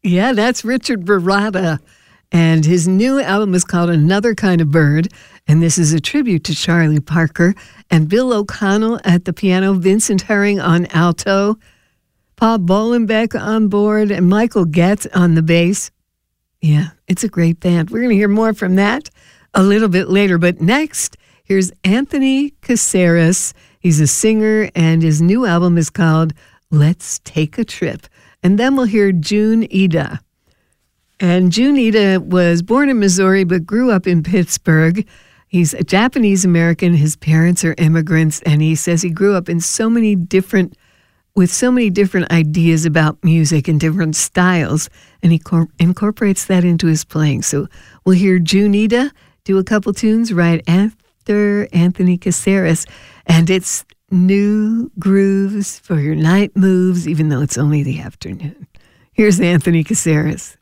Yeah, that's Richard Barada. And his new album is called Another Kind of Bird. And this is a tribute to Charlie Parker. And Bill O'Connell at the piano, Vincent Herring on alto, Paul Bolenbeck on board, and Michael Getz on the bass. Yeah, it's a great band. We're going to hear more from that a little bit later. But next, here's Anthony Caceres. He's a singer, and his new album is called Let's Take a Trip. And then we'll hear June Ida. And June Ida was born in Missouri but grew up in Pittsburgh. He's a Japanese-American. His parents are immigrants, and he says he grew up in with so many different ideas about music and different styles, and he incorporates that into his playing. So we'll hear June Ida do a couple tunes right after Anthony Caceres, and it's new grooves for your night moves, even though it's only the afternoon. Here's Anthony Caceres.